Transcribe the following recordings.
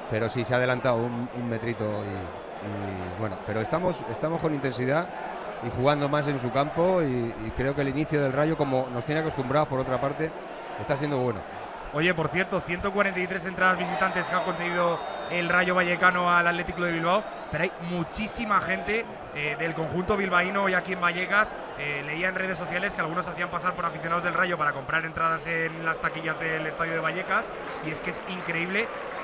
pero sí se ha adelantado un metrito y bueno, pero estamos con intensidad y jugando más en su campo y creo que el inicio del Rayo, como nos tiene acostumbrados por otra parte, está siendo bueno. Oye, por cierto, 143 entradas visitantes que ha concedido el Rayo Vallecano al Athletic Club de Bilbao, pero hay muchísima gente del conjunto bilbaíno hoy aquí en Vallecas. Leía en redes sociales que algunos hacían pasar por aficionados del Rayo para comprar entradas en las taquillas del estadio de Vallecas, y es que es increíble.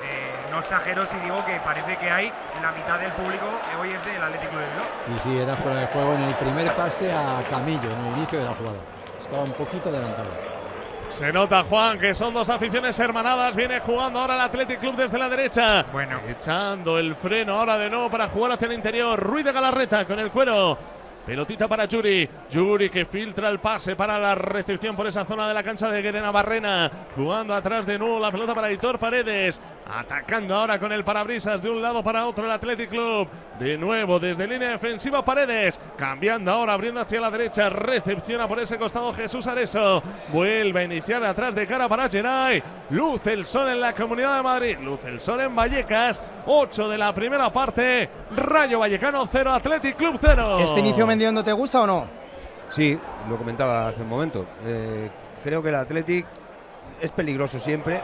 No exagero si digo que parece que hay la mitad del público que hoy es del Athletic Club de Bilbao. Y sí, era fuera de juego en el primer pase a Camillo, en el inicio de la jugada. Estaba un poquito adelantado. Se nota, Juan, que son dos aficiones hermanadas. Viene jugando ahora el Athletic Club desde la derecha. Bueno, echando el freno ahora de nuevo para jugar hacia el interior. Ruiz de Galarreta con el cuero. Pelotita para Yuri. Yuri que filtra el pase para la recepción por esa zona de la cancha de Guerena Barrena. Jugando atrás de nuevo la pelota para Aitor Paredes. Atacando ahora con el parabrisas de un lado para otro el Athletic Club. De nuevo desde línea defensiva Paredes. Cambiando ahora, abriendo hacia la derecha. Recepciona por ese costado Jesús Areso. Vuelve a iniciar atrás de cara para Geray. Luce el sol en la Comunidad de Madrid. Luce el sol en Vallecas. 8 de la primera parte. Rayo Vallecano 0, Athletic Club 0. ¿Este inicio Mendiondo te gusta o no? Sí, lo comentaba hace un momento. Creo que el Athletic es peligroso siempre,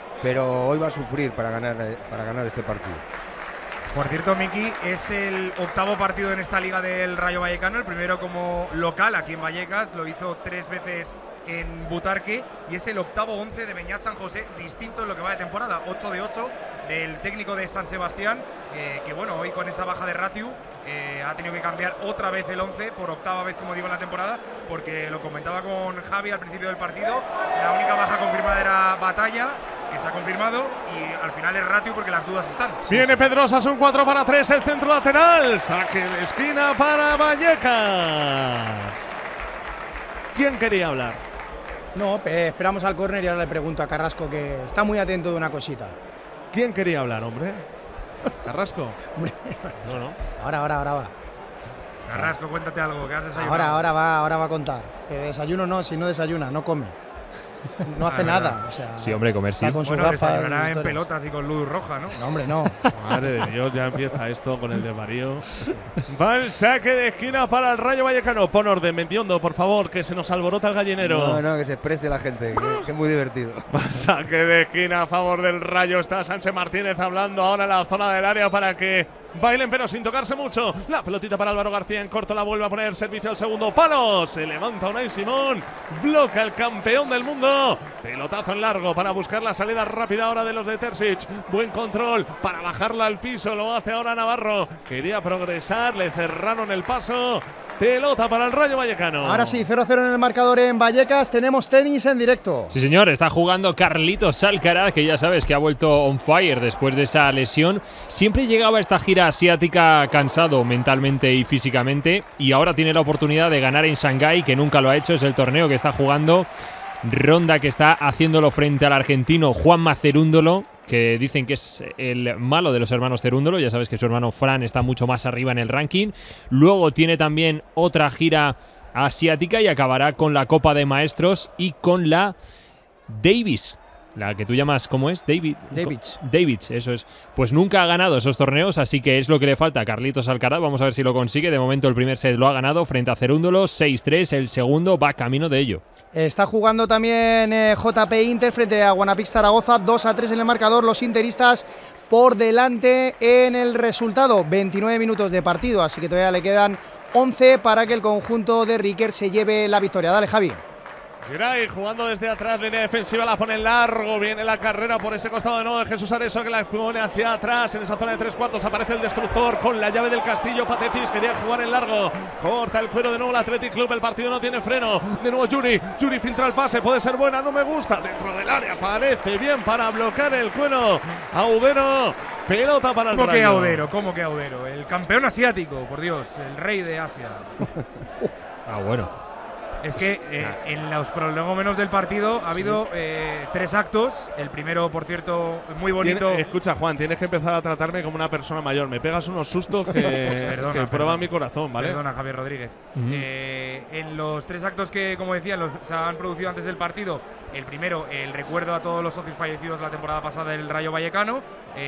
pero hoy va a sufrir para ganar este partido. por cierto, Miki, es el octavo partido en esta liga del Rayo Vallecano, el primero como local aquí en Vallecas, lo hizo 3 veces en Butarque y es el octavo 11 de Beñat San José, distinto en lo que va de temporada, 8 de 8 del técnico de San Sebastián, que bueno, hoy con esa baja de Ratiu ha tenido que cambiar otra vez el 11 por octava vez, como digo, en la temporada, porque lo comentaba con Javi al principio del partido, la única baja confirmada era Batalla, que se ha confirmado, y al final es Ratiu porque las dudas están. Viene Pedrosa, un 4-3, el centro lateral, saque de esquina para Vallecas. ¿Quién quería hablar? No, esperamos al córner y ahora le pregunto a Carrasco, que está muy atento de una cosita. ¿Quién quería hablar, hombre? ¿Carrasco? Hombre, No. ahora va. Carrasco, cuéntate algo, que has desayunado. Ahora va a contar. Que desayuno no, si no desayuna, no come. No hace nada, o sea, sí, hombre, comer sí. Está con sus Bueno, gafas, desayunará en historias. pelotas y con luz roja, ¿no? No, hombre, no. Madre de Dios, ya empieza esto con el desvarío. Va el saque de esquina para el Rayo Vallecano. Pon orden, Mendiondo, por favor, que se nos alborota el gallinero. No, que se exprese la gente, que es muy divertido. Va el saque de esquina a favor del Rayo. Está Sánchez Martínez hablando ahora en la zona del área para que bailen, pero sin tocarse mucho. La pelotita para Álvaro García en corto, la vuelve a poner, servicio al segundo palo. Se levanta Unai Simón, bloca el campeón del mundo. Pelotazo en largo para buscar la salida rápida ahora de los de Terzic. Buen control para bajarla al piso, lo hace ahora Navarro. Quería progresar, le cerraron el paso. Pelota para el Rayo Vallecano. Ahora sí, 0-0 en el marcador en Vallecas. Tenemos tenis en directo. Sí, señor, está jugando Carlitos Alcaraz, que ya sabes que ha vuelto on fire después de esa lesión. Siempre llegaba a esta gira asiática cansado mentalmente y físicamente, y ahora tiene la oportunidad de ganar en Shanghái, que nunca lo ha hecho. Es el torneo que está jugando. Ronda que está haciéndolo frente al argentino Juanma Cerúndolo, que dicen que es el malo de los hermanos Cerúndolo. Ya sabes que su hermano Fran está mucho más arriba en el ranking. Luego tiene también otra gira asiática y acabará con la Copa de Maestros y con la Davis. La que tú llamas, ¿cómo es? Davis, eso es. Pues nunca ha ganado esos torneos, así que es lo que le falta a Carlitos Alcaraz. Vamos a ver si lo consigue. De momento el primer set lo ha ganado frente a Cerúndolo, 6-3. El segundo va camino de ello. Está jugando también JP Inter frente a Guanapix Zaragoza, 2-3 en el marcador. Los interistas por delante en el resultado. 29 minutos de partido, así que todavía le quedan 11 para que el conjunto de Riquer se lleve la victoria. Dale, Javi. Geray jugando desde atrás, línea defensiva, la pone en largo, viene la carrera por ese costado de nuevo de Jesús Areso, que la pone hacia atrás, en esa zona de 3/4 aparece el destructor con la llave del Castillo. Patecis quería jugar en largo, corta el cuero de nuevo el Athletic Club, el partido no tiene freno, de nuevo Yuri filtra el pase, puede ser buena, no me gusta, dentro del área, parece bien para bloquear el cuero. Audero, pelota para el Rayo. ¿Cómo que Audero? El campeón asiático, por Dios, el rey de Asia. Bueno. Es que en los prolegómenos del partido ha habido 3 actos. El primero, por cierto, muy bonito. Escucha, Juan, tienes que empezar a tratarme como una persona mayor. Me pegas unos sustos que prueban mi corazón, ¿vale? Perdona, Javier Rodríguez. En los 3 actos que, como decía, se han producido antes del partido, el primero, el recuerdo a todos los socios fallecidos la temporada pasada del Rayo Vallecano.